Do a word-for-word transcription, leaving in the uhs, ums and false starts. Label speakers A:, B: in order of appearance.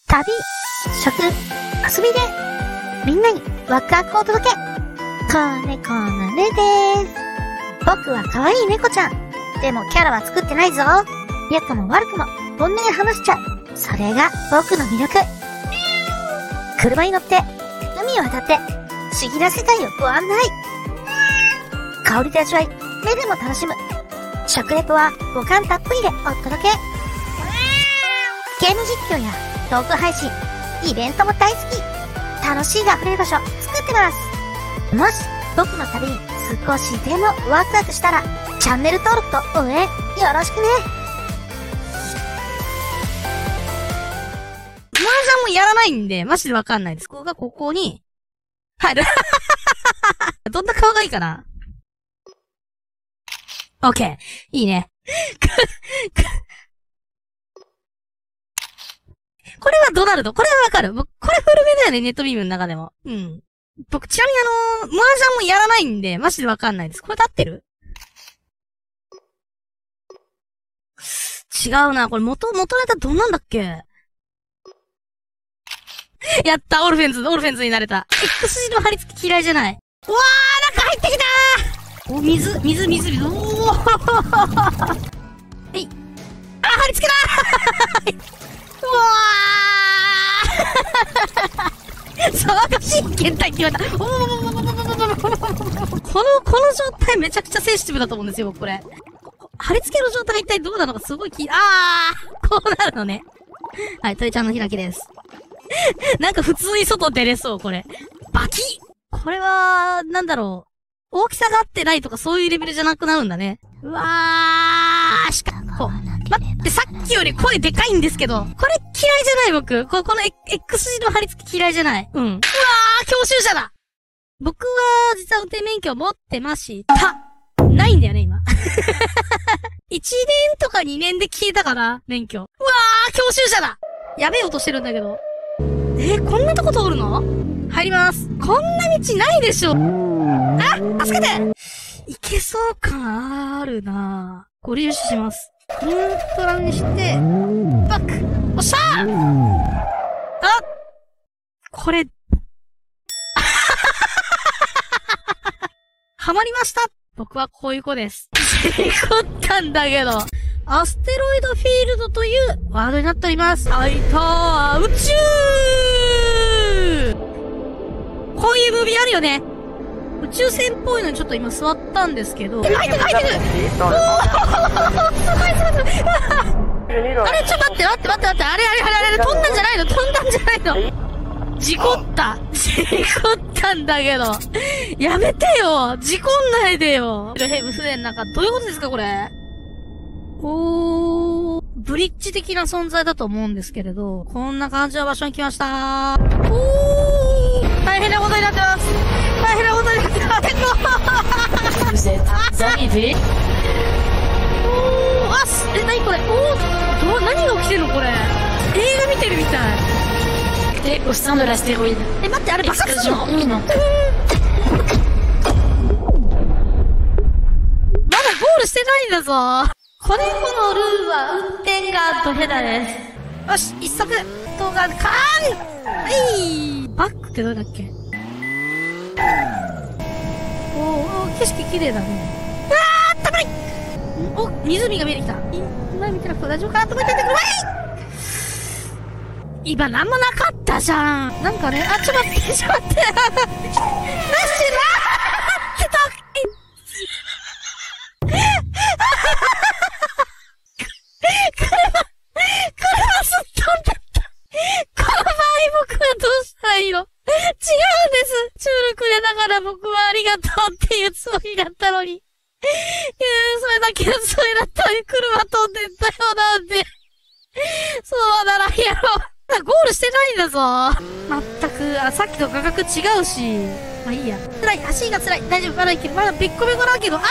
A: 旅、食、遊びで、みんなにワクワクをお届け。子猫のねでーす。僕は可愛い猫ちゃん。でもキャラは作ってないぞ。良くも悪くも本音で話しちゃう。それが僕の魅力。車に乗って、海を渡って、不思議な世界をご案内。香りで味わい、目でも楽しむ。食レポは五感たっぷりでお届け。ゲーム実況やトーク配信、イベントも大好き。楽しいが溢れる場所作ってます。もし僕の旅に少しでもワクワクしたら、チャンネル登録と応援よろしくね。
B: 麻雀もやらないんで、マジでわかんないです。ここがここに入る。どんな顔がいいかな。オッケー。いいね。これはドナルド。これはわかる。僕、これ古めだよね、ネットビームの中でも。うん。僕、ちなみにあのー、麻雀もやらないんで、マジでわかんないです。これで合ってる？違うな。これ元、元ネタどんなんだっけ？やった、オルフェンズ、オルフェンズになれた。X 字の張り付き嫌いじゃない。うわー、中入ってきたー！お、水、水、水、水。おーはい。あ、張り付けだーうわー騒がしい検体って言われた。おーこの、この状態めちゃくちゃセンシティブだと思うんですよ、これ。貼り付けの状態が一体どうなのかすごい気、あーこうなるのね。はい、鳥ちゃんの開きです。なんか普通に外出れそう、これ。バキッこれは、なんだろう。大きさが合ってないとかそういうレベルじゃなくなるんだね。うわーしかも、待って、さっきより声でかいんですけど、これ嫌いじゃない僕。こ、この X 字の貼り付き嫌いじゃない。うん。うわー教習者だ僕は、実は運転免許持ってました。ないんだよね、今。いちねんとかにねんで消えたかな、免許。うわー教習者だやべえ音してるんだけど。えー、こんなとこ通るの？入ります。こんな道ないでしょ。あ、助けていけそう感あるなぁ。ご利用します。ニュートラルにして、バックおっしゃーあこれ、はまりました僕はこういう子です。事故ったんだけど。アステロイドフィールドというワードになっております。はいとー、宇宙こういうムービーあるよね。宇宙船っぽいのにちょっと今座ったんですけど。入ってる入ってるおーすごいすごいすごいあれちょっと待って待って待って待って。あれあれあれあれ飛んだんじゃないの飛んだんじゃないの事故った事故ったんだけど。やめてよ事故んないでよヘブ船の中、どういうことですかこれ。おー、ブリッジ的な存在だと思うんですけれど、こんな感じの場所に来ましたー。おー、大変なことになってます。大変なことになってます。おー、あす、え、なにこれ。おー、ど、何が起きてるのこれ。映画見てるみたい。
C: Et au sein de l'astéroïde.
B: え、待って、あれ爆発するの？
C: Explosion imminente.
B: まだゴールしてないんだぞ。子猫のルーは運転がドヘダです。よし、一足動画、カーンはい。バックってどれだっけ。おー、景色綺麗だね。うわー、たまいお、湖が見えてきた。前見てなくて大丈夫かなと思っててくる。はい今なんもなかったじゃん。なんかね、あ、ちょっと待って、ちょっと待って。なしなーってた。すっ飛んじゃった。この場合僕はどうしたらいいの？違うんです。中力でだから僕はありがとうっていうつもりだったのに。いやそれだけのつもりだったのに車飛んでったよなんで。そうならんやろ。ゴールしてないんだぞ。まったく、あ、さっきと価格違うし。まあいいや。辛い、足が辛い。大丈夫、まだいける。まだべっこべこだけど、あ